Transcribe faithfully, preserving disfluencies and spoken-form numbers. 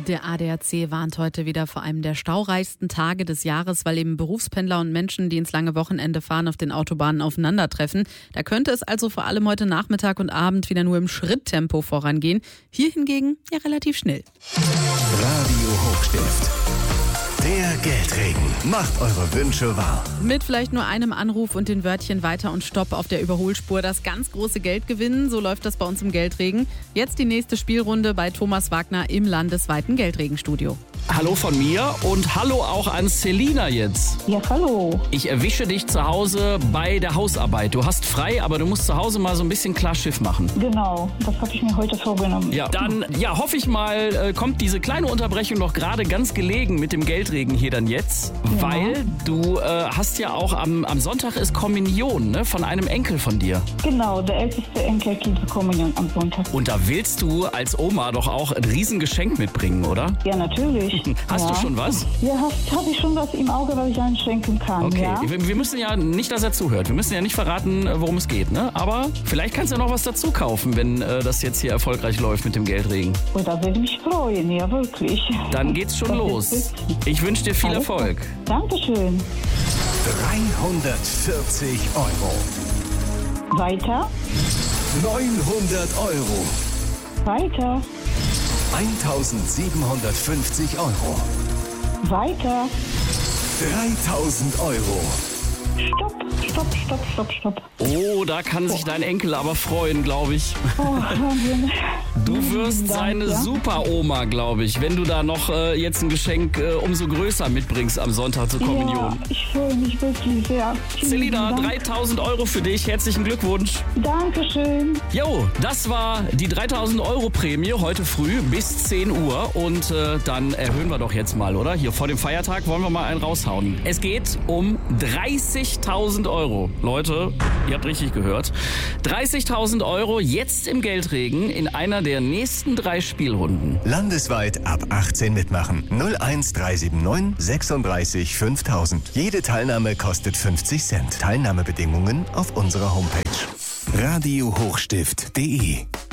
Der A D A C warnt heute wieder vor einem der staureichsten Tage des Jahres, weil eben Berufspendler und Menschen, die ins lange Wochenende fahren, auf den Autobahnen aufeinandertreffen. Da könnte es also vor allem heute Nachmittag und Abend wieder nur im Schritttempo vorangehen. Hier hingegen ja relativ schnell. Radio Hochstift. Der Geldregen macht eure Wünsche wahr. Mit vielleicht nur einem Anruf und den Wörtchen Weiter und Stopp auf der Überholspur das ganz große Geld gewinnen. So läuft das bei uns im Geldregen. Jetzt die nächste Spielrunde bei Thomas Wagner im landesweiten Geldregenstudio. Hallo von mir und hallo auch an Selina jetzt. Ja, hallo. Ich erwische dich zu Hause bei der Hausarbeit. Du hast frei, aber du musst zu Hause mal so ein bisschen klar Schiff machen. Genau, das habe ich mir heute vorgenommen. Ja, dann ja, hoffe ich mal, äh, kommt diese kleine Unterbrechung noch gerade ganz gelegen mit dem Geldregen hier dann jetzt. Ja. Weil du äh, hast ja auch am, am Sonntag ist Kommunion, ne, von einem Enkel von dir. Genau, der älteste Enkel kriegt die Kommunion am Sonntag. Und da willst du als Oma doch auch ein Riesengeschenk mitbringen, oder? Ja, natürlich. Hast ja. du schon was? Ja, habe ich schon was im Auge, was ich einschenken kann. Okay, ja? wir, wir müssen ja nicht, dass er zuhört. Wir müssen ja nicht verraten, worum es geht, ne? Aber vielleicht kannst du ja noch was dazu kaufen, wenn äh, das jetzt hier erfolgreich läuft mit dem Geldregen. Und da würde ich mich freuen, ja wirklich. Dann geht's schon das los. Ich wünsche dir viel Alles Erfolg. Klar. Dankeschön. dreihundertvierzig Euro. Weiter. neunhundert Euro. Weiter. eintausendsiebenhundertfünfzig Euro. Weiter. dreitausend Euro. Stopp, stopp, stopp, stopp, stopp. Oh, da kann sich dein Enkel aber freuen, glaube ich. Oh, Wahnsinn. Du wirst Dank, seine ja. Super-Oma, glaube ich, wenn du da noch äh, jetzt ein Geschenk äh, umso größer mitbringst am Sonntag zur Kommunion. Ja, ich freue mich wirklich sehr. Vielen Selina, Dank. dreitausend Euro für dich. Herzlichen Glückwunsch. Dankeschön. Jo, das war die dreitausend Euro Prämie heute früh bis zehn Uhr. Und äh, dann erhöhen wir doch jetzt mal, oder? Hier vor dem Feiertag wollen wir mal einen raushauen. Es geht um dreißigtausend Euro. Leute, ihr habt richtig gehört. dreißigtausend Euro jetzt im Geldregen in einer der nächsten drei Spielrunden. Landesweit ab achtzehn mitmachen. null eins drei sieben neun sechsunddreißig fünftausend. Jede Teilnahme kostet fünfzig Cent. Teilnahmebedingungen auf unserer Homepage. radio hochstift punkt de